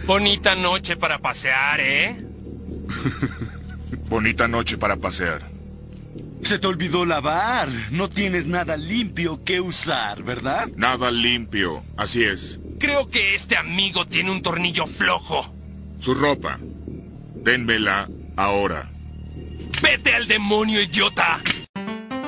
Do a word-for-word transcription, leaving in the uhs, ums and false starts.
Bonita noche para pasear, ¿eh? Bonita noche para pasear. Se te olvidó lavar. No tienes nada limpio que usar, ¿verdad? Nada limpio, así es. Creo que este amigo tiene un tornillo flojo. Su ropa. Dénmela ahora. ¡Vete al demonio, idiota!